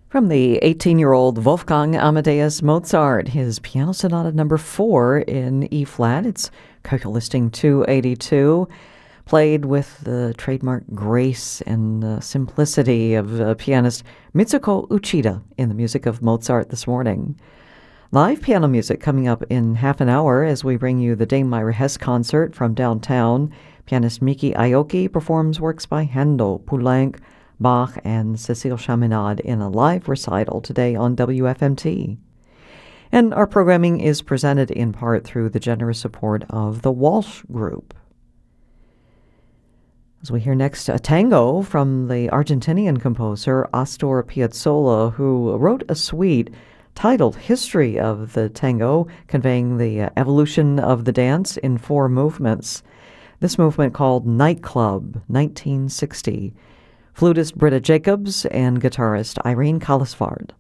From the 18-year-old Wolfgang Amadeus Mozart, his Piano Sonata Number 4 in E-flat. It's Köchellisting 282, played with the trademark grace and simplicity of pianist Mitsuko Uchida in the music of Mozart this morning. Live piano music coming up in half an hour as we bring you the Dame Myra Hess concert from downtown. Pianist Miki Aoki performs works by Handel, Poulenc, Bach, and Cecile Chaminade in a live recital today on WFMT. And our programming is presented in part through the generous support of the Walsh Group. As we hear next, a tango from the Argentinian composer Astor Piazzolla, who wrote a suite titled History of the Tango, conveying the evolution of the dance in 4 movements. This movement called Nightclub 1960. Flutist Britta Jacobs and guitarist Irene Kallisvard.